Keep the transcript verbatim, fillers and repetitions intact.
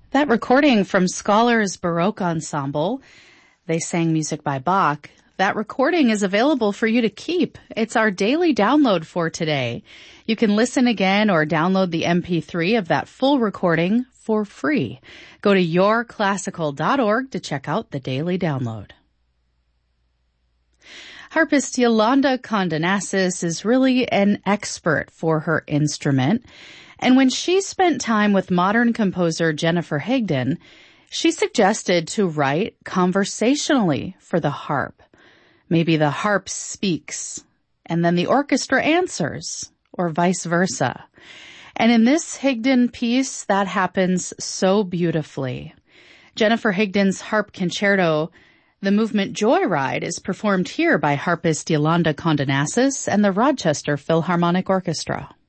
That recording from Scholars Baroque Ensemble, they sang music by Bach. That recording is available for you to keep. It's our daily download for today. You can listen again or download the M P three of that full recording for free. Go to your classical dot org to check out the daily download. Harpist Yolanda Kondonassis is really an expert for her instrument. And when she spent time with modern composer Jennifer Higdon, she suggested to write conversationally for the harp. Maybe the harp speaks, and then the orchestra answers, or vice versa. And in this Higdon piece, that happens so beautifully. Jennifer Higdon's harp concerto, the movement Joyride, is performed here by harpist Yolanda Kondonassis and the Rochester Philharmonic Orchestra.